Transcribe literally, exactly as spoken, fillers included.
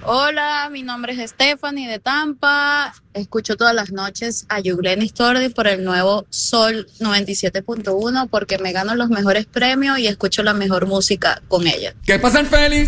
Hola, mi nombre es Stephanie de Tampa. Escucho todas las noches a Yuglen Stordi por el nuevo Sol noventa y siete punto uno porque me gano los mejores premios y escucho la mejor música con ella. ¿Qué pasa, Félix?